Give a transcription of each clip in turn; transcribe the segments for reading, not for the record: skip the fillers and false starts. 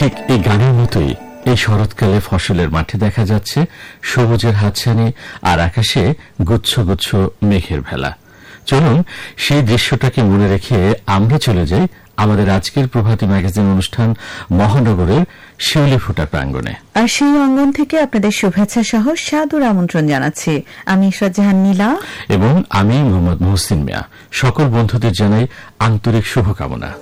ঠিক এই গানের মতোই এই শরৎকালে ফসলের মাঠে দেখা যাচ্ছে সবুজের হাতছানি আর আকাশে গুচ্ছ গুচ্ছ মেঘের ভেলা। চলুন সেই দৃশ্যটাকে মনে রেখে আমরা চলে যাই আমাদের আজকের প্রভাতী ম্যাগাজিন অনুষ্ঠান মহানগরের শিউলি ফুটা প্রাঙ্গণে। আর সেই অঙ্গন থেকে আপনাদের শুভেচ্ছা সহ সাদর আমন্ত্রণ জানাচ্ছি আমি ইশরাত জাহান নীলা এবং আমি মোহাম্মদ মুহসিন মিয়া। সকল বন্ধুদের জানাই আন্তরিক শুভকামনা।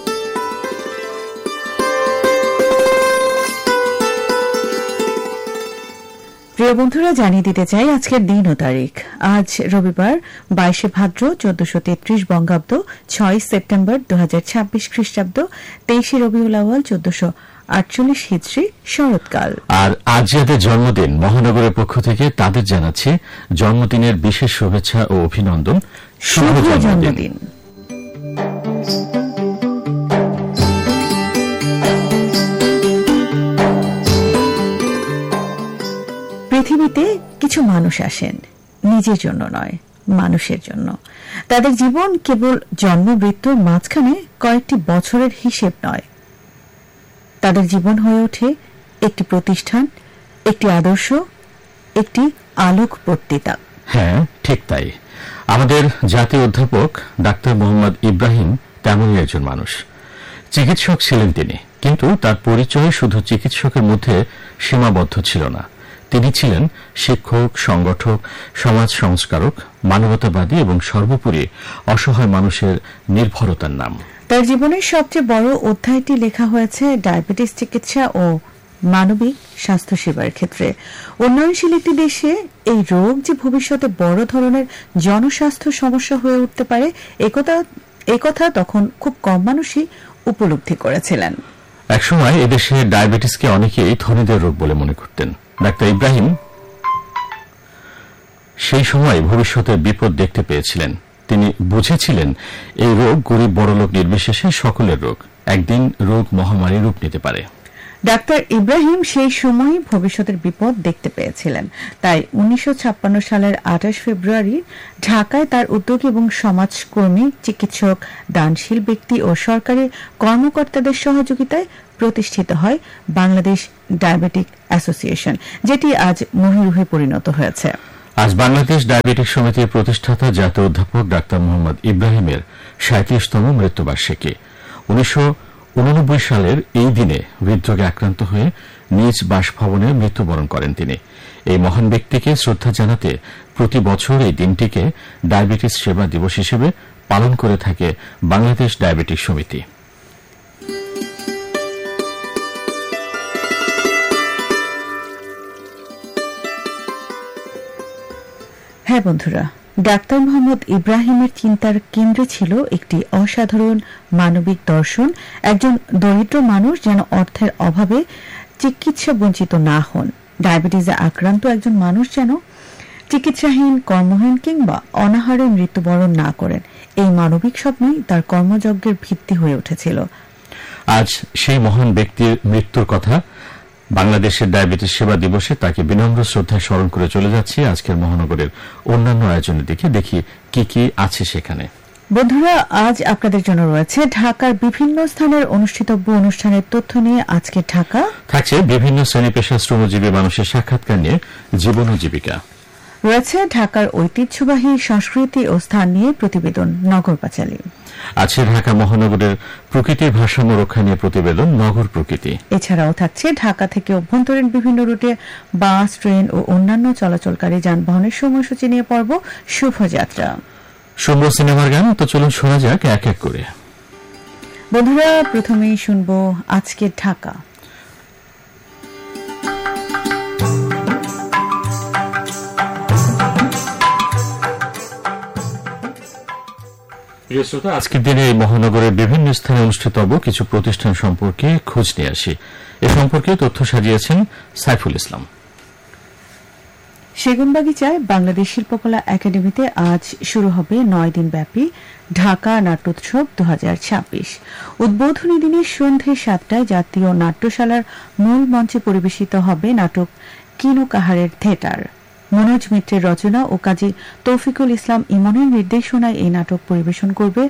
প্রিয় বন্ধুরা, জানিয়ে দিতে চাই আজকের দিন ও তারিখ। আজ রবিবার 22 ভাদ্র 1433 বঙ্গাব্দ, 6 সেপ্টেম্বর 2026 খ্রিস্টাব্দ, 23 রবিউল আউয়াল 1448 হিজরি শরৎকাল। আর আজ যাদের জন্মদিন মহানগরের পক্ষ থেকে তাদের জানাচ্ছি জন্মদিনের বিশেষ শুভেচ্ছা ও অভিনন্দন। শুভ জন্মদিন। পৃথিবীতে কিছু মানুষ আসেন নিজের জন্য নয়, মানুষের জন্য। তাদের জীবন কেবল জন্ম মৃত্যুর মাঝখানে কয়েকটি বছরের হিসেব নয়, তাদের জীবন হয়ে ওঠে একটি প্রতিষ্ঠান, একটি আদর্শ, একটি আলোক বক্তৃতা। হ্যাঁ, ঠিক তাই। আমাদের জাতীয় অধ্যাপক ডাক্তার মোহাম্মদ ইব্রাহিম তেমনই একজন মানুষ। চিকিৎসক ছিলেন তিনি, কিন্তু তার পরিচয় শুধু চিকিৎসকের মধ্যে সীমাবদ্ধ ছিল না। তিনি ছিলেন শিক্ষক, সংগঠক, সমাজ সংস্কারক, মানবতাবাদী এবং সর্বোপরি অসহায় মানুষের নির্ভরতার নাম। তার জীবনের সবচেয়ে বড় অধ্যায়টি লেখা হয়েছে ডায়াবেটিস চিকিৎসা ও মানবিক স্বাস্থ্যসেবার ক্ষেত্রে। উন্নয়নশীল একটি দেশে এই রোগ যে ভবিষ্যতে বড় ধরনের জনস্বাস্থ্য সমস্যা হয়ে উঠতে পারে, একথা তখন খুব কম মানুষই উপলব্ধি করেছিলেন। একসময় এদেশে ডায়াবেটিসকে অনেকেই ধনীদের রোগ বলে মনে করতেন। ডাক্তার ইব্রাহিম সেই সময় ভবিষ্যতের বিপদ দেখতে পেয়েছিলেন। তিনি বুঝেছিলেন এই রোগ গরিব বড়লোক নির্বিশেষে সকলের রোগ। একদিন রোগ মহামারী রূপ নিতে পারে। ডাক্তার ইব্রাহিম সেই সময় ভবিষ্যতের বিপদ দেখতে পেয়েছিলেন। তাই 1956 সালের 28 ফেব্রুয়ারি ঢাকায় তার উদ্যোগী এবং সমাজকর্মী, চিকিৎসক, দানশীল ব্যক্তি ও সরকারি কর্মকর্তাদের সহযোগিতায় প্রতিষ্ঠিত হয় বাংলাদেশ ডায়াবেটিক অ্যাসোসিয়েশন, যেটি আজ মহিরুহে পরিণত হয়েছে। আজ বাংলাদেশ ডায়াবেটিক সমিতির প্রতিষ্ঠাতা জাতীয় অধ্যাপক ডাক্তার মোহাম্মদ ইব্রাহিমের 37তম মৃত্যুবার্ষিকী। 1989 সালের এই দিনে হৃদরোগে আক্রান্ত হয়ে নিজ বাসভবনে মৃত্যুবরণ করেন তিনি। এই মহান ব্যক্তিকে শ্রদ্ধা জানাতে প্রতি বছর এই দিনটিকে ডায়াবেটিস সেবা দিবস হিসেবে পালন করে থাকে বাংলাদেশ ডায়াবেটিক সমিতি। হ্যাঁ বন্ধুরা, ডাক্তার মোহাম্মদ ইব্রাহিমের চিন্তার কেন্দ্রে ছিল একটি অসাধারণ মানবিক দর্শন। একজন দরিদ্র মানুষ যেন অর্থের অভাবে চিকিৎসা বঞ্চিত না হন, ডায়াবেটিসে আক্রান্ত একজন মানুষ যেন চিকিৎসাহীন, কর্মহীন কিংবা অনাহারে মৃত্যুবরণ না করেন। এই মানবিক স্বপ্নই তার কর্মযজ্ঞের ভিত্তি হয়ে উঠেছিল। আজ সেই মহান ব্যক্তির মৃত্যুর কথা বাংলাদেশের ডায়াবেটিস সেবা দিবসে তাকে বিনম্র শ্রদ্ধায় স্মরণ করে চলে যাচ্ছে আজকের মহানগরের অন্যান্য আয়োজনের দিকে। দেখি কি কি আছে সেখানে। বন্ধুরা, আজ আপনাদের জন্য রয়েছে ঢাকার বিভিন্ন স্থানের অনুষ্ঠিতব্য অনুষ্ঠানের তথ্য নিয়ে আজকে ঢাকা থাকছে বিভিন্ন শ্রেণী পেশা শ্রমজীবী মানুষের সাক্ষাৎকার নিয়ে জীবন ও জীবিকা। রয়েছে ঢাকার ঐতিহ্যবাহী সংস্কৃতি ও স্থান নিয়ে প্রতিবেদন নগর পাঁচালী। আছে ঢাকা মহানগরের প্রকৃতির ভারসাম্য রক্ষা নিয়ে প্রতিবেদন নগর প্রকৃতি। এছাড়াও থাকছে ঢাকা থেকে অভ্যন্তরীণ বিভিন্ন রুটে বাস, ট্রেন ও অন্যান্য চলাচলকারী যানবাহনের সময়সূচি নিয়ে পর্ব শুভযাত্রা। শুনবো সিনেমার গান, তো চলুন শোনা যাক এক এক করে। বন্ধুরা, প্রথমেই শুনব আজকের ঢাকা। প্রিয় শ্রোতা, আজকের দিনে এই মহানগরের বিভিন্ন স্থানে অনুষ্ঠিতব্য কিছু প্রতিষ্ঠান সম্পর্কে খোঁজ নিয়ে আসি। এ সম্পর্কে তথ্য সাজিয়েছেন সাইফুল ইসলাম। সেগুনবাগিচায় বাংলাদেশ শিল্পকলা একাডেমিতে আজ শুরু হবে 9 দিনব্যাপী ঢাকা নাট্যোৎসব 2026। উদ্বোধনী দিনে সন্ধ্যে 7টায় জাতীয় নাট্যশালার মূল মঞ্চে পরিবেশিত হবে নাটক কিনু কাহারের থিয়েটার। মনোজ মিত্রের রচনা ও কাজী তৌফিকুল ইসলাম ইমনের নির্দেশনায় এই নাটক পরিবেশন করবে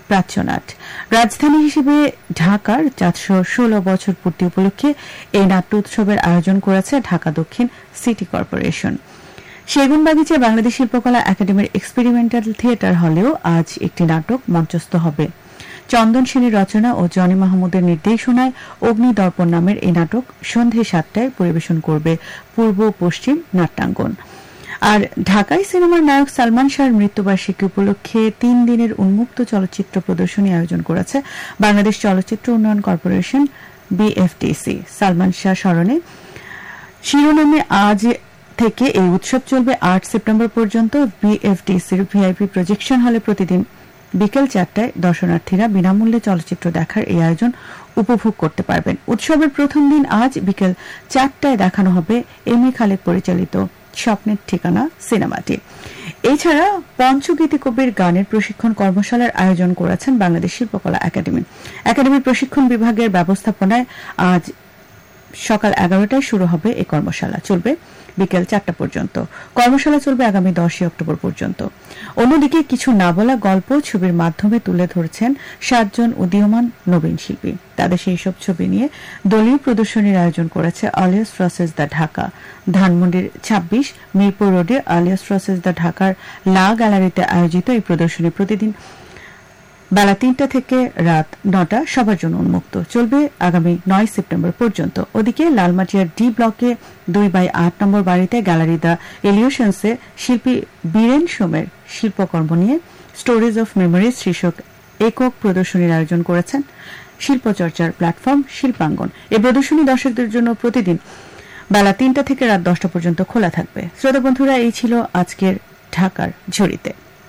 প্রাচ্যনাট। রাজধানী হিসেবে ঢাকার 416 বছর পূর্তি উপলক্ষে এই নাট্য উৎসবের আয়োজন করেছে ঢাকা দক্ষিণ সিটি কর্পোরেশন। সেগুনবাগিচা বাংলাদেশ শিল্পকলা একাডেমির এক্সপেরিমেন্টাল থিয়েটার হলেও আজ একটি নাটক মঞ্চস্থ হবে। চন্দন সেনের রচনা ও জনি মাহমুদের নির্দেশনায় অগ্নিদর্পণ নামের এই নাটক সন্ধে 7টায় পরিবেশন করবে পূর্ব পশ্চিম নাট্যাঙ্গন। আর ঢাকায় সিনেমার নায়ক সালমান শাহর মৃত্যুবার্ষিকী উপলক্ষে 3 দিনের উন্মুক্ত চলচ্চিত্র প্রদর্শনী আয়োজন করেছে বাংলাদেশ চলচ্চিত্র উন্নয়ন কর্পোরেশন বিএফটিসি। সালমান শাহ স্মরণে শিরোনামে আজ থেকে এই উৎসব চলবে 8 সেপ্টেম্বর পর্যন্ত। বিএফটিসির ভিআইপি প্রজেকশন হলে প্রতিদিন বিকেল 4টায় দর্শনার্থীরা বিনামূল্যে চলচ্চিত্র দেখার এই আয়োজন উপভোগ করতে পারবেন। উৎসবের প্রথম দিন আজ বিকেল 4টায় দেখানো হবে এম এ খালেদ পরিচালিত স্বপ্নের ঠিকানা সিনেমাটি। এছাড়া পঞ্চগীতি কবির গানের প্রশিক্ষণ কর্মশালার আয়োজন করেছেন বাংলাদেশ শিল্পকলা একাডেমি। একাডেমির প্রশিক্ষণ বিভাগের ব্যবস্থাপনায় আজ সকাল 11টায় শুরু হবে এই কর্মশালা, চলবে বিকেল 4টা পর্যন্ত। কর্মশালা চলবে আগামী 10 অক্টোবর পর্যন্ত। অন্যদিকে কিছু না বলা গল্প ছবির মাধ্যমে তুলে ধরছেন 7 জন উদীয়মান নবীন শিল্পী। তাদের সেই সব ছবি নিয়ে দলীয় প্রদর্শনীর আয়োজন করেছে আলিয়াস প্রসেস দ্য ঢাকা। ধানমন্ডির 26 মিরপুর রোডে আলিয়াস প্রসেস দ্য ঢাকার লা গ্যালারিতে আয়োজিত এই প্রদর্শনী প্রতিদিন বেলা 3টা থেকে রাত 9টা সবার জন্য উন্মুক্ত, চলবে আগামী 9 সেপ্টেম্বর পর্যন্ত। ওদিকে লালমাটিয়ার ডি ব্লকে 2/8 নম্বর বাড়িতে গ্যালারি দ্য এলিউশনসে শিল্পী বীরেন সোমের শিল্পকর্ম নিয়ে স্টোরিজ অফ মেমোরিজ শীর্ষক একক প্রদর্শনীর আয়োজন করেছেন শিল্পচর্চার প্ল্যাটফর্ম শিল্পাঙ্গন। এই প্রদর্শনী দর্শকদের জন্য প্রতিদিন বেলা 3টা থেকে রাত 10টা পর্যন্ত খোলা থাকবে। শ্রোতা বন্ধুরা, এই ছিল আজকের ঢাকার ঝুড়িতে।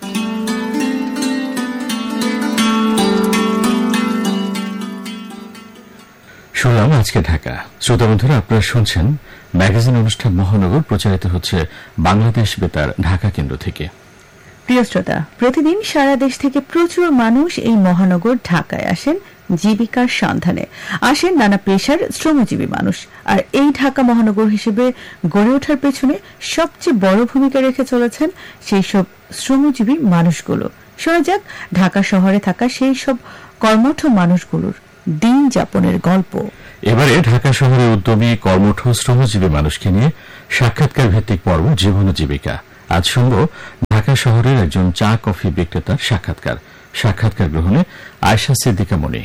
শুনলাম আজকে ঢাকা। শ্রোতা বন্ধুরা, আপনারা শুনছেন ম্যাগাজিন অনুষ্ঠান মহানগর, প্রচারিত হচ্ছে বাংলাদেশ বেতার ঢাকা কেন্দ্র থেকে। প্রিয় শ্রোতা, প্রতিদিন সারা দেশ থেকে প্রচুর মানুষ এই মহানগর ঢাকায় আসেন জীবিকার সন্ধানে। আসেন নানা পেশার শ্রমজীবী মানুষ। আর এই ঢাকা মহানগর হিসেবে গড়ে ওঠার পেছনে সবচেয়ে বড় ভূমিকা রেখে চলেছেন সেই সব শ্রমজীবী মানুষগুলো। শোনা যাক ঢাকা শহরে থাকা সেই সব কর্মঠ মানুষগুলোর দিন যাপনের গল্প। এবারে ঢাকা শহরে উদ্যমী কর্মঠ শ্রমজীবী মানুষকে নিয়ে সাক্ষাৎকার ভিত্তিক পর্ব জীবন ও জীবিকা। আজ শুনব ঢাকা শহরের একজন চা কফি বিক্রেতার সাক্ষাৎকার গ্রহণে আয়েশা সিদ্দিকা মনি।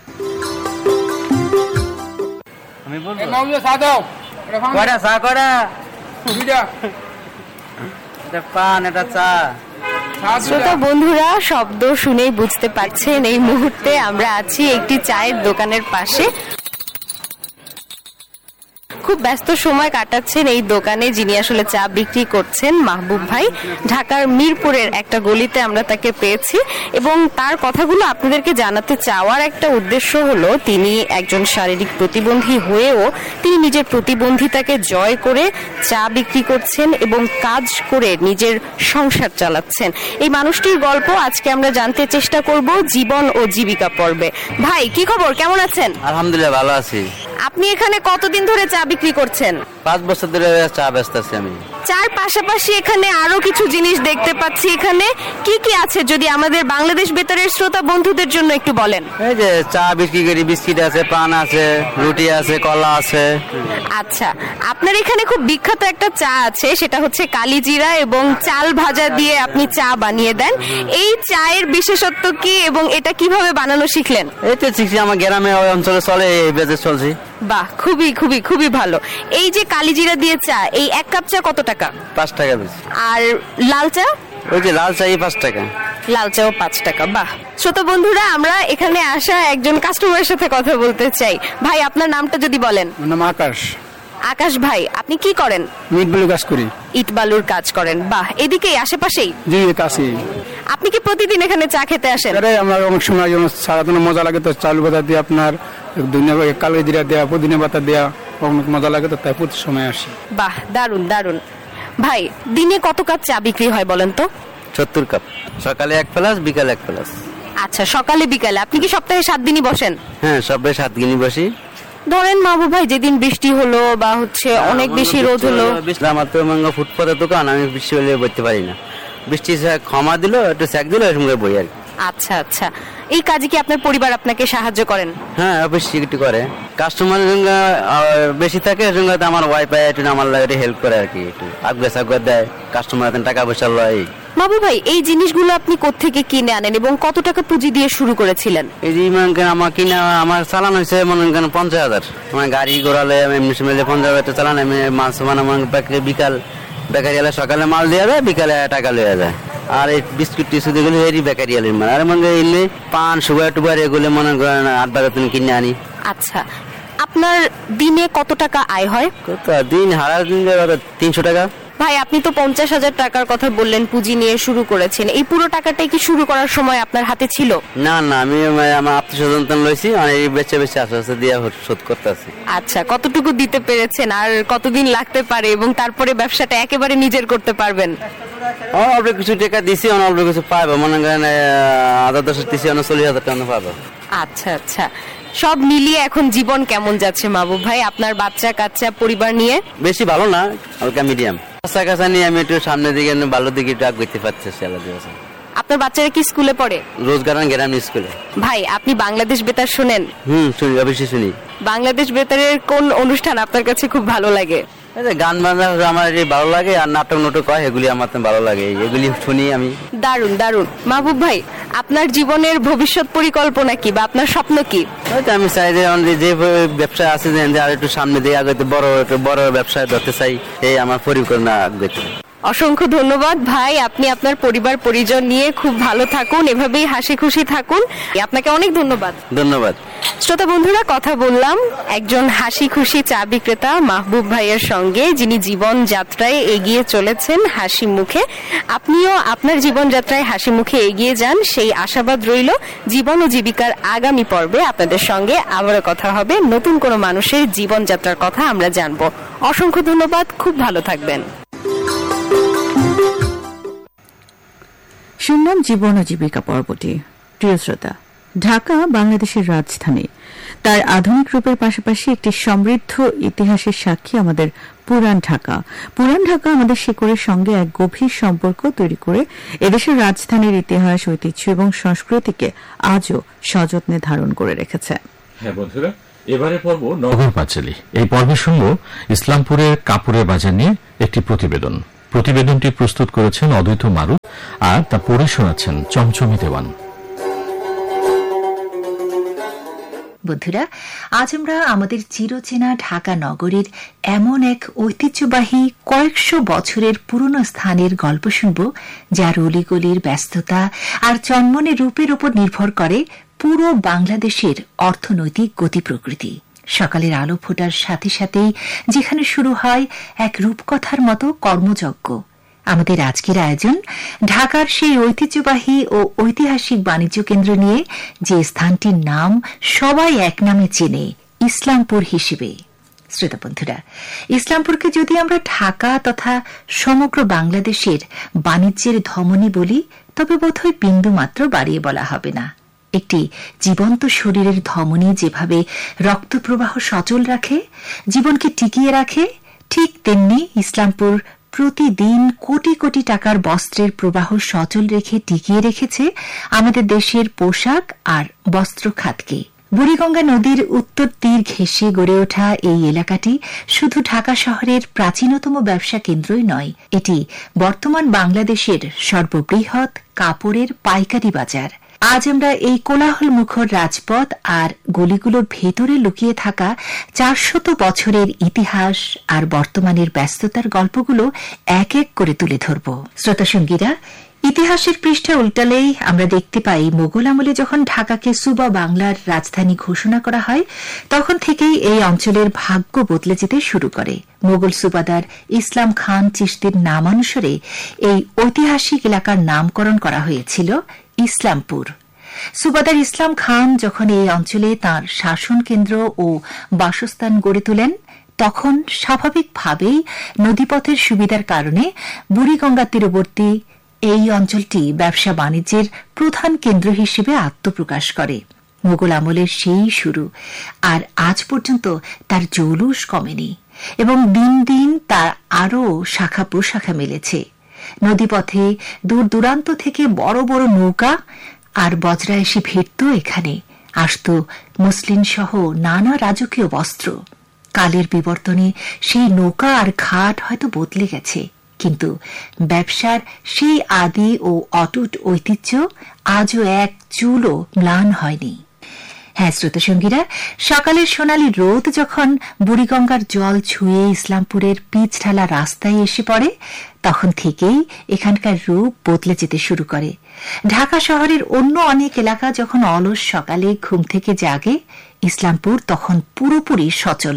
শ্রোতা বন্ধুরা, শব্দ শুনেই বুঝতে পারছেন এই মুহূর্তে আমরা আছি একটি চায়ের দোকানের পাশে। খুব ব্যস্ত সময় কাটাচ্ছেন এই দোকানে যিনি আসলে চা বিক্রি করছেন, মাহবুব ভাই। ঢাকার মিরপুরের একটা গলিতে আমরা তাকে পেয়েছি এবং তার কথাগুলো আপনাদেরকে জানাতে চাওয়ার একটা উদ্দেশ্য হলো তিনি একজন শারীরিক প্রতিবন্ধী হয়েও তিনি নিজের প্রতিবন্ধিতাকে জয় করে চা বিক্রি করছেন এবং কাজ করে নিজের সংসার চালাচ্ছেন। এই মানুষটির গল্প আজকে আমরা জানতে চেষ্টা করব জীবন ও জীবিকা পর্বে। ভাই, কি খবর, কেমন আছেন? আলহামদুলিল্লাহ, ভালো আছি। আপনি এখানে কতদিন ধরে চা বিক্রি করছেন? 5 বছর ধরে চা বেচতেছি আমি। চার পাশাপাশি এখানে আরো কিছু জিনিস দেখতে পাচ্ছি। এখানে কি কি আছে যদি আমাদের বাংলাদেশ বেতারের শ্রোতা বন্ধুদের জন্য একটু বলেন। এই যে চা বিক্রি করি, বিস্কিট আছে, পান আছে, রুটি আছে, কলা আছে। আচ্ছা, আপনার এখানে খুব বিখ্যাত একটা চা আছে, সেটা হচ্ছে কালিজিরা এবং চাল ভাজা দিয়ে আপনি চা বানিয়ে দেন। এই চায়ের বিশেষত্ব কি এবং এটা কিভাবে বানানো শিখলেন? এই তো শিখছি, আমার গ্রামে ওই অঞ্চলে চলে, এই বেজে চলছি। বাহ, খুবই খুবই খুবই ভালো। এই যে কালিজিরা দিয়ে চা, এই 1 কাপ চা কত টাকা? 5 টাকা বেশি। আর লাল চা? ওই যে লাল চা 5 টাকা। লাল চাও 5 টাকা। বাহ। শ্রোতা বন্ধুরা, আমরা এখানে আসা একজন কাস্টমারের সাথে কথা বলতে চাই। ভাই, আপনার নামটা যদি বলেন। নাম আকাশ। আকাশ ভাই, আপনি কি করেন? ইট বালুর কাজ করি। ইট বালুর কাজ করেন, বাহ। এদিকেই আশেপাশেই? জি, কাছে। আপনি কি প্রতিদিন এখানে চা খেতে আসেন? আমরা অনেক সময় সারাদিন মজা লাগে, তো চালু বাতা দিয়ে আপনার কালো জিরা দেওয়া, পুদিনা পাতা দেওয়া, অনেক মজা লাগে, তো তাই প্রতি সময় আসি। বাহ, দারুন দারুন। ভাই, দিনে কত কাপ চা বিক্রি হয় বলেন তো? 70 কাপ। সকালে 1 প্লাস, বিকালে 1 প্লাস। আচ্ছা, সকালে বিকালে। আপনি কি সপ্তাহে 7 দিনই বসেন? হ্যাঁ, সপ্তাহে 7 দিনই বসি। ধরেন মাহবুব ভাই, যেদিন বৃষ্টি হলো বা হচ্ছে অনেক বেশি রোদ হলো। আমার তো ফুটপাতের দোকান, আমি বৃষ্টি হলে বইতে পারি না। বৃষ্টি ক্ষমা দিল, একটু স্যাক দিল, এর সঙ্গে বই আর কি। আচ্ছা আচ্ছা, এই কাজে কি আপনার পরিবার আপনাকে সাহায্য করেন? হ্যাঁ অবশ্যই একটু করে, কাস্টমার বেশি থাকে আমার ওয়াইফাই একটু আমার লাগে হেল্প করে আর কি, একটু আগ্রহ দেয়, কাস্টমার টাকা পয়সা লয়। মাহবুব ভাই, এই জিনিসগুলো আপনি কোত্থেকে কিনে আনেন এবং কত টাকা পুঁজি দিয়ে শুরু করেছিলেন? এই যে আমার কিনা আমার চালান হয়েছে মনে করেন 50,000, আমার গাড়ি ঘোরালে এমনি 50,000 চালান, আমি মাছ বিকাল বেকারি এলে সকালে মাল দেওয়া যায়, বিকালে টাকা লওয়া যায়। আর এই বিস্কুট টিস্কুট এগুলো এরই বেকারি আলের মাল, আর মনে এলে পান সুগার টুগার এগুলো মনে করেন 8-12 দিন কিনে আনি। আচ্ছা, আপনার দিনে কত টাকা আয় হয়? দিন হারা দিন 300 টাকা। ভাই, আপনি তো 50,000 টাকার কথা বললেন পুঁজি নিয়ে শুরু করেছেন, এই পুরো টাকাটাই কি শুরু করার সময় আপনার হাতে ছিল? না না, আমি আমার আত্মীয়স্বজন লইছি, এই বেচে বেচে আস্তে আস্তে দিয়ে শোধ করতেছি। আচ্ছা, কতটুকু দিতে পেরেছেন আর কতদিন লাগতে পারে এবং তারপরে ব্যবসাটা একেবারে নিজের করতে পারবেন? অল্প কিছু টাকা দিছি, অল্প কিছু পাবো, মনে করেন 10,000 দিছি, 40,000 টাকা পাবো। আচ্ছা আচ্ছা, সব মিলিয়ে এখন জীবন কেমন যাচ্ছে মাহবুব ভাই, আপনার বাচ্চা কাচ্চা পরিবার নিয়ে? বেশি ভালো না, হালকা মিডিয়াম। বাচ্চা কাচ্চা নিয়ে আমি একটু সামনের দিকে ভালো দিকে একটু আগে পাচ্ছি। আপনার বাচ্চারা কি স্কুলে পড়ে? রোজগার গ্রাম স্কুলে। ভাই, আপনি বাংলাদেশ বেতার শোনেন? শুনি, অবশ্যই শুনি। বাংলাদেশ বেতারের কোন অনুষ্ঠান আপনার কাছে খুব ভালো লাগে? গান বাজনা আমার ভালো লাগে, আর নাটক হয় এগুলি আমার ভালো লাগে, এগুলি শুনি আমি। দারুন দারুন। মাহবুব ভাই, আপনার জীবনের ভবিষ্যৎ পরিকল্পনা কি বা আপনার স্বপ্ন কি? আমি চাই যে ব্যবসা আছে আর একটু সামনে দিয়ে আগে বড় ব্যবসায় ধরতে চাই, এই আমার পরিকল্পনা আগে। অসংখ্য ধন্যবাদ ভাই, আপনি আপনার পরিবার পরিজন নিয়ে খুব ভালো থাকুন, এভাবেই হাসি খুশি থাকুন। আপনাকে অনেক ধন্যবাদ। ধন্যবাদ। শ্রোতা বন্ধুরা, কথা বললাম একজন হাসি খুশি চা বিক্রেতা মাহবুব ভাইয়ের সঙ্গে, যিনি জীবন যাত্রায় এগিয়ে চলেছেন হাসি মুখে। আপনিও আপনার জীবন যাত্রায় হাসি মুখে এগিয়ে যান, সেই আশাবাদ রইল। জীবন ও জীবিকার আগামী পর্বে আপনাদের সঙ্গে আবারও কথা হবে, নতুন কোনো মানুষের জীবন যাত্রার কথা আমরা জানবো। অসংখ্য ধন্যবাদ, খুব ভালো থাকবেন। শুনলাম জীবন ও জীবিকা পর্বটি। প্রিয় শ্রোতা, ঢাকা বাংলাদেশের রাজধানী, তার আধুনিক রূপের পাশাপাশি একটি সমৃদ্ধ ইতিহাসের সাক্ষী আমাদের পুরান ঢাকা। পুরান ঢাকা আমাদের শিকড়ের সঙ্গে এক গভীর সম্পর্ক তৈরি করে এদেশের রাজধানীর ইতিহাস, ঐতিহ্য এবং সংস্কৃতিকে আজও সযত্নে ধারণ করে রেখেছে। হ্যাঁ বন্ধুরা, এবারে পর্ব নগর পাঁচালী। এই পর্বে শুনব ইসলামপুরের কাপড়ের বাজার নিয়ে একটি প্রতিবেদন। প্রতিবেদনটি প্রস্তুত করেছেন অদ্বৈত মারুফ, আর তা পড়ে শোনাচ্ছেন চমচমি দেওয়ান। বন্ধুরা, আজ আমরা আমাদের চিরচেনা ঢাকা নগরীর এমন এক ঐতিহ্যবাহী কয়েকশো বছরের পুরনো স্থানের গল্প শুনব, যার অলিগলির ব্যস্ততা আর চন্মনে রূপের উপর নির্ভর করে পুরো বাংলাদেশের অর্থনৈতিক গতি প্রকৃতি। সকালের আলো ফোটার সাথে সাথেই যেখানে শুরু হয় এক রূপকথার মতো কর্মযজ্ঞ। আমাদের আজকের আয়োজন ঢাকার সেই ঐতিহ্যবাহী ও ঐতিহাসিক বাণিজ্য কেন্দ্র নিয়ে, যে স্থানটির নাম সবাই এক নামে চেনে, ইসলামপুর হিসেবে। শ্রোতা বন্ধুরা, ইসলামপুরকে যদি আমরা ঢাকা তথা সমগ্র বাংলাদেশের বাণিজ্যের ধমনী বলি, তবে বোধহয় বিন্দুমাত্র বাড়িয়ে বলা হবে না। একটি জীবন্ত শরীরের ধমনী যেভাবে রক্তপ্রবাহ সচল রাখে, জীবনকে টিকিয়ে রাখে, ঠিক তেমনি ইসলামপুর প্রতিদিন কোটি কোটি টাকার বস্ত্রের প্রবাহ সচল রেখে টিকিয়ে রেখেছে আমাদের দেশের পোশাক আর বস্ত্র খাতকে। বুড়িগঙ্গা নদীর উত্তর তীর ঘেঁষে গড়ে ওঠা এই এলাকাটি শুধু ঢাকা শহরের প্রাচীনতম ব্যবসা কেন্দ্রই নয়, এটি বর্তমান বাংলাদেশের সর্ববৃহৎ কাপড়ের পাইকারি বাজার। আজ আমরা এই কোলাহল মুখর রাজপথ আর গলিগুলোর ভেতরে লুকিয়ে থাকা 400 বছরের ইতিহাস আর বর্তমানের ব্যস্ততার গল্পগুলো এক এক করে তুলে ধরব। শ্রোতাসঙ্গীরা, ইতিহাসের পৃষ্ঠা উল্টালেই আমরা দেখতে পাই, মোগল আমলে যখন ঢাকাকে সুবা বাংলার রাজধানী ঘোষণা করা হয়, তখন থেকেই এই অঞ্চলের ভাগ্য বদলে যেতে শুরু করে। মোগল সুবাদার ইসলাম খান চিশতির নামানুসারে এই ঐতিহাসিক এলাকার নামকরণ করা হয়েছিল ইসলামপুর। সুবাদার ইসলাম খান যখন এই অঞ্চলে তাঁর শাসন কেন্দ্র ও বাসস্থান গড়ে তোলেন, তখন স্বাভাবিকভাবেই নদীপথের সুবিধার কারণে বুড়িগঙ্গা তীরবর্তী এই অঞ্চলটি ব্যবসা বাণিজ্যের প্রধান কেন্দ্র হিসেবে আত্মপ্রকাশ করে। মোগল আমলের সেই শুরু, আর আজ পর্যন্ত তার জৌলুস কমেনি এবং দিন দিন তার আরও শাখা প্রশাখা মেলেছে। নদীপথে দূর দূরান্ত থেকে বড় বড় নৌকা আর বজরা এসে ভিড়ত এখানে, আসত মুসলিম সহ নানা রাজকীয় বস্ত্র। কালের বিবর্তনে সেই নৌকা আর ঘাট হয়তো বদলে গেছে, কিন্তু ব্যবসার সেই আদি ও অটুট ঐতিহ্য আজও এক চুলও ম্লান হয়নি। হ্যাঁ শ্রোতা সঙ্গীরা, সকালের সোনালি রোদ যখন বুড়িগঙ্গার জল ছুঁয়ে ইসলামপুরের পিচ ঢালা রাস্তায় এসে পড়ে, তখন থেকেই এখানকার রূপ বদলে যেতে শুরু করে। ঢাকা শহরের অন্য অনেক এলাকা যখন অলস সকালে ঘুম থেকে জাগে, ইসলামপুর তখন পুরোপুরি সচল।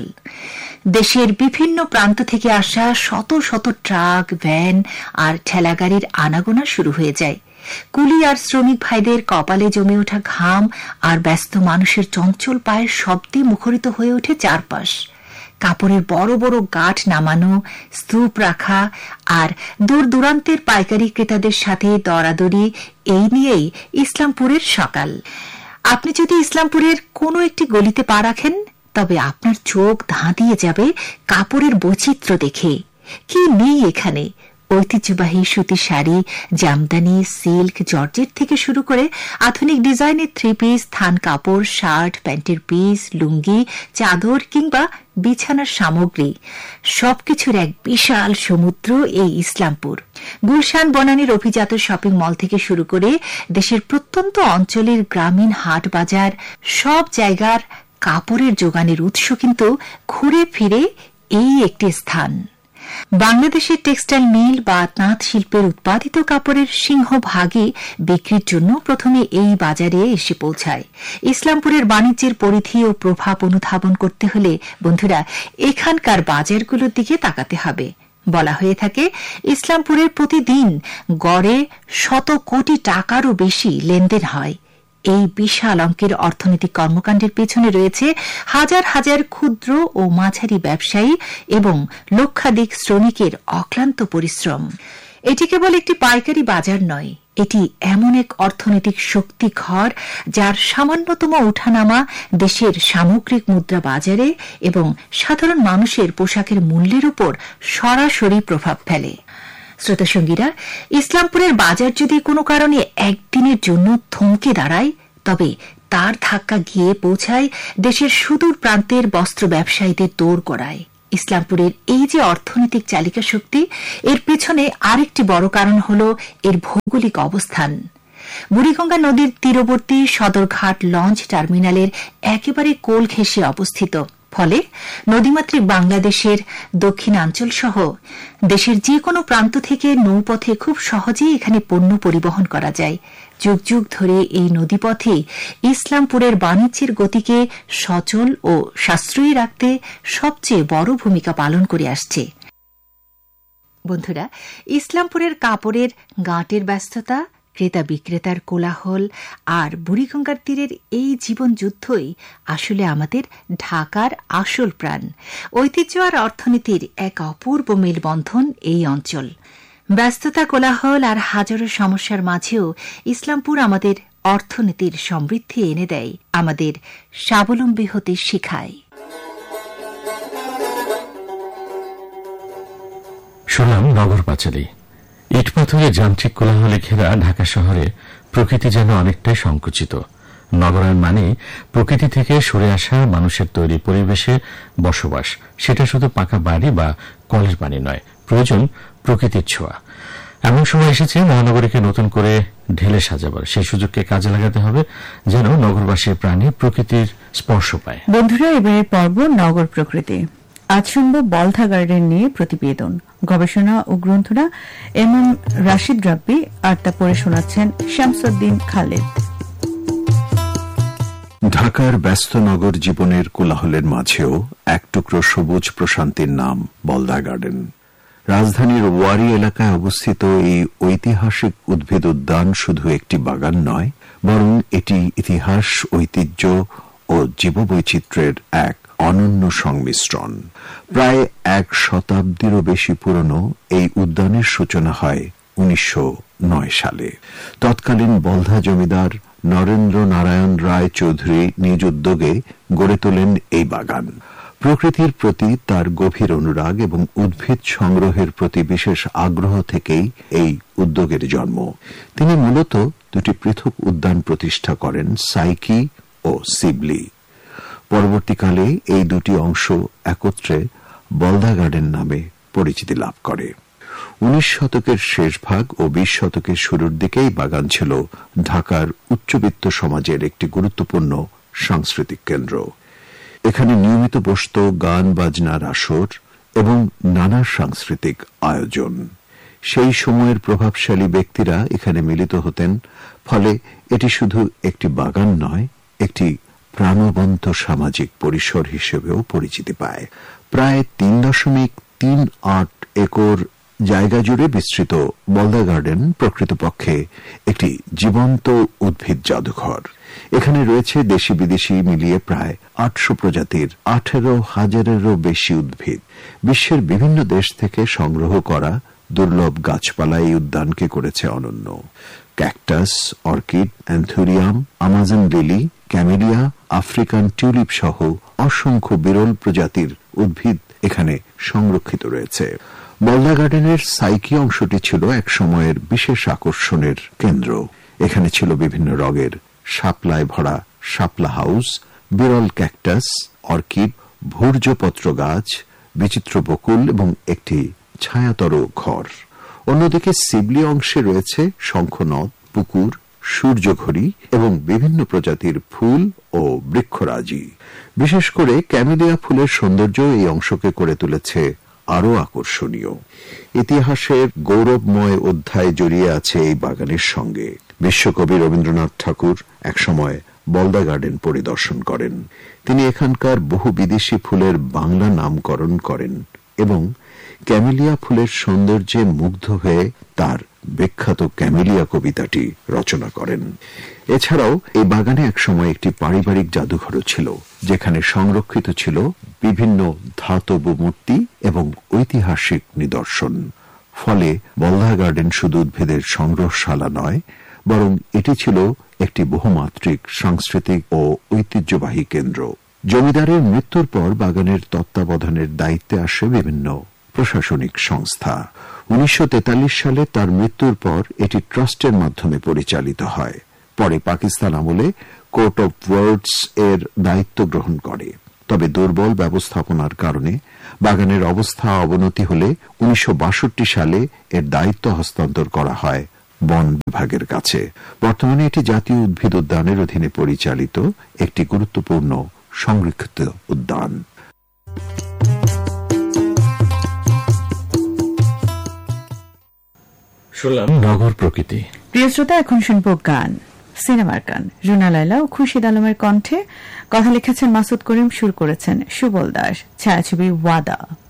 দেশের বিভিন্ন প্রান্ত থেকে আসা শত শত ট্রাক, ভ্যান আর ঠেলাগাড়ির আনাগোনা শুরু হয়ে যায়। কুলি আর শ্রমিক ভাইদের কপালে জমে ওঠা ঘাম আর ব্যস্ত মানুষের চঞ্চল পায়ের শব্দে মুখরিত হয়ে ওঠে চারপাশ। কাপড়ের বড় বড় গাঁঠ নামানো, স্তূপ রাখা আর দূর দূরান্তের পাইকারি ক্রেতাদের সাথে দরাদরি, এই নিয়েই ইসলামপুরের সকাল। আপনি যদি ইসলামপুরের কোনো একটি গলিতে পা রাখেন, তবে আপনার চোখ ধাঁধিয়ে যাবে কাপড়ের বৈচিত্র্য দেখে। কি নেই এখানে! ঐতিহ্যবাহী সুতি শাড়ি, জামদানি, সিল্ক, জর্জেট থেকে শুরু করে আধুনিক ডিজাইনের থ্রি পিস, থান কাপড়, শার্ট, প্যান্টের পিস, লুঙ্গি, চাদর কিংবা বিছানার সামগ্রী, সবকিছুর এক বিশাল সমুদ্র এই ইসলামপুর। গুলশান বনানীর অভিজাত শপিং মল থেকে শুরু করে দেশের প্রত্যন্ত অঞ্চলের গ্রামীণ হাট বাজার, সব জায়গার কাপড়ের যোগানের উৎস কিন্তু ঘুরে ফিরে এই একটি স্থান। বাংলাদেশের টেক্সটাইল মিল বা তাঁত শিল্পের উৎপাদিত কাপড়ের সিংহভাগই বিক্রির জন্য প্রথমে এই বাজারে এসে পৌঁছায়। ইসলামপুরের বাণিজ্যের পরিধি ও প্রভাব অনুধাবন করতে হলে বন্ধুরা এখানকার বাজারগুলোর দিকে তাকাতে হবে। বলা হয়ে থাকে, ইসলামপুরের প্রতিদিন গড়ে 100 কোটি টাকারও বেশি লেনদেন হয়। এই বিশাল অঙ্কের অর্থনৈতিক কর্মকাণ্ডের পেছনে রয়েছে হাজার হাজার ক্ষুদ্র ও মাঝারি ব্যবসায়ী এবং লক্ষাধিক শ্রমিকের অক্লান্ত পরিশ্রম। এটি কেবল একটি পাইকারি বাজার নয়, এটি এমন এক অর্থনৈতিক শক্তি ঘর যার সামান্যতম ওঠানামা দেশের সামগ্রিক মুদ্রা বাজারে এবং সাধারণ মানুষের পোশাকের মূল্যের উপর সরাসরি প্রভাব ফেলে। শ্রোতা সঙ্গীরা, ইসলামপুরের বাজার যদি কোনো কারণে একদিনের জন্য থমকে দাঁড়ায়, তবে তার ধাক্কা গিয়ে পৌঁছায় দেশের সুদূর প্রান্তের বস্ত্র ব্যবসায়ীদের দোরগোড়ায়। ইসলামপুরের এই যে অর্থনৈতিক চালিকা শক্তি, এর পেছনে আরেকটি বড় কারণ হল এর ভৌগোলিক অবস্থান। বুড়িগঙ্গা নদীর তীরবর্তী সদরঘাট লঞ্চ টার্মিনালের একেবারে কোল ঘেঁষে অবস্থিত। ফলে নদীমাতৃক বাংলাদেশের দক্ষিণাঞ্চল সহ দেশের যে কোনো প্রান্ত থেকে নৌপথে খুব সহজেই এখানে পণ্য পরিবহন করা যায়। যুগ যুগ ধরে এই নদীপথে ইসলামপুরের বাণিজ্যের গতিকে সচল ও সাশ্রয়ী রাখতে সবচেয়ে বড় ভূমিকা পালন করে আসছে। বন্ধুরা, ইসলামপুরের কাপড়ের গাঁটের ব্যস্ততা, ক্রেতা বিক্রেতার কোলাহল আর বুড়িগঙ্গার তীরের এই জীবন যুদ্ধই আসলে আমাদের ঢাকার আসল প্রাণ। ঐতিহ্য আর অর্থনীতির এক অপূর্ব মেলবন্ধন এই অঞ্চল। ব্যস্ততা, কোলাহল আর হাজারো সমস্যার মাঝেও ইসলামপুর আমাদের অর্থনীতির সমৃদ্ধি এনে দেয়, আমাদের স্বাবলম্বী হতে শেখায়। শুনলাম নগর পাঁচালী। ইট পাথরে যান্ত্রিক কোলাহলে ঘেরা ঢাকা শহরে প্রকৃতি যেন অনেকটাই সংকুচিত। নগরায়ন মানে প্রকৃতি থেকে সরে আসা মানুষের তৈরি পরিবেশে বসবাস। সেটা শুধু পাকা বাড়ি বা কলের পানি নয়, প্রয়োজন প্রকৃতির ছোঁয়া। এমন সময় এসেছে মহানগরীকে নতুন করে ঢেলে সাজাবার। সেই সুযোগকে কাজে লাগাতে হবে যেন নগরবাসীর প্রাণে প্রকৃতির স্পর্শ পায়। বন্ধুরা, এবারের পর্ব নগর প্রকৃতি। আজ শুনব বলধা গার্ডেন নিয়ে প্রতিবেদন। গবেষণা ও গ্রন্থনা এম রাশিদ রাব্বি, আর তা পড়ে শোনাচ্ছেন শামসুদ্দিন খালেদ। ঢাকার ব্যস্ত নগর জীবনের কোলাহলের মাঝেও এক টুকরো সবুজ প্রশান্তির নাম বলধা গার্ডেন। রাজধানীর ওয়ারি এলাকায় অবস্থিত এই ঐতিহাসিক উদ্ভিদ উদ্যান শুধু একটি বাগান নয়, বরং এটি ইতিহাস, ঐতিহ্য ও জীববৈচিত্র্যের এক অনন্য সংমিশ্রণ। প্রায় 1 শতাব্দীরও বেশি পুরনো এই উদ্যানের সূচনা হয় 1909 সালে। তৎকালীন বলধা জমিদার নরেন্দ্র নারায়ণ রায় চৌধুরী নিজ উদ্যোগে গড়ে তোলেন এই বাগান। প্রকৃতির প্রতি তার গভীর অনুরাগ এবং উদ্ভিদ সংগ্রহের প্রতি বিশেষ আগ্রহ থেকেই এই উদ্যোগের জন্ম। তিনি মূলত দুটি পৃথক উদ্যান প্রতিষ্ঠা করেন, সাইকি ও সিবলি। পরবর্তীকালে এই দুটি অংশ একত্রে বলদা গার্ডেন নামে পরিচিতি লাভ করে। 19 শতকের শেষ ভাগ ও 20 শতকের শুরুর দিকেই বাগান ছিল ঢাকার উচ্চবিত্ত সমাজের একটি গুরুত্বপূর্ণ সাংস্কৃতিক কেন্দ্র। এখানে নিয়মিত বসত গান বাজনার আসর এবং নানা সাংস্কৃতিক আয়োজন। সেই সময়ের প্রভাবশালী ব্যক্তিরা এখানে মিলিত হতেন, ফলে এটি শুধু একটি বাগান নয়, একটি প্রাণবন্ত সামাজিক পরিসর হিসেবেও পরিচিতি পায়। প্রায় 3.38 একর জায়গা জুড়ে বিস্তৃত বলদা গার্ডেন প্রকৃতপক্ষে একটি জীবন্ত উদ্ভিদ জাদুঘর। এখানে রয়েছে দেশি বিদেশি মিলিয়ে প্রায় 800 প্রজাতির 18,000-এরও বেশি উদ্ভিদ। বিশ্বের বিভিন্ন দেশ থেকে সংগ্রহ করা দুর্লভ গাছপালা এই উদ্যানকে করেছে অনন্য। Cactus, orchid, anthurium, Amazon lily, camellia, African tulip সহ অসংখ্য বিরল প্রজাতির উদ্ভিদ এখানে সংরক্ষিত রয়েছে। বলদা গার্ডেনের সাইকি অংশটি ছিল এক সময়ের বিশেষ আকর্ষণের কেন্দ্র। এখানে ছিল বিভিন্ন রঙের শাপলায় ভরা শাপলা হাউস, বিরল ক্যাকটাস, অর্কিড, ভূর্জপত্র গাছ, বিচিত্র বকুল এবং একটি ছায়াতর ঘর। অন্যদিকে সিবলি অংশে রয়েছে শঙ্খনদ, পুকুর, সূর্যঘড়ি এবং বিভিন্ন প্রজাতির ফুল ও বৃক্ষরাজি। বিশেষ করে ক্যামেলিয়া ফুলের সৌন্দর্য এই অংশকে করে তুলেছে আরও আকর্ষণীয়। ইতিহাসের গৌরবময় অধ্যায় জড়িয়ে আছে এই বাগানের সঙ্গে। বিশ্বকবি রবীন্দ্রনাথ ঠাকুর একসময় বলদা গার্ডেন পরিদর্শন করেন। তিনি এখানকার বহু বিদেশি ফুলের বাংলা নামকরণ করেন এবং ক্যামেলিয়া ফুলের সৌন্দর্যে মুগ্ধ হয়ে তার বিখ্যাত ক্যামেলিয়া কবিতাটি রচনা করেন। এছাড়াও এই বাগানে একসময় একটি পারিবারিক জাদুঘরও ছিল, যেখানে সংরক্ষিত ছিল বিভিন্ন ধাতব মূর্তি এবং ঐতিহাসিক নিদর্শন। ফলে বলদা গার্ডেন শুধু উদ্ভিদের সংগ্রহশালা নয়, বরং এটি ছিল একটি বহুমাত্রিক সাংস্কৃতিক ও ঐতিহ্যবাহী কেন্দ্র। জমিদারের মৃত্যুর পর বাগানের তত্ত্বাবধানের দায়িত্বে আসে বিভিন্ন প্রশাসনিক সংস্থা। 1943 সালে তার মৃত্যুর পর এটি ট্রাস্টের মাধ্যমে পরিচালিত হয়। পরে পাকিস্তান আমলে কোর্ট অব ওয়ার্ডস এর দায়িত্ব গ্রহণ করে। তবে দুর্বল ব্যবস্থাপনার কারণে বাগানের অবস্থা অবনতি হলে 1962 সালে এর দায়িত্ব হস্তান্তর করা হয় বন বিভাগের কাছে। বর্তমানে এটি জাতীয় উদ্ভিদ উদ্যানের অধীনে পরিচালিত একটি গুরুত্বপূর্ণ সংরক্ষিত উদ্যান। শুনলাম নগর প্রকৃতি। প্রিয় শ্রোতা, এখন শুনব গান, সিনেমার গান। রুনা লায়লা ও খুরশিদ আলমের কণ্ঠে। কথা লিখেছেন মাসুদ করিম, সুর করেছেন সুবল দাস, ছায়াছবি ওয়াদা।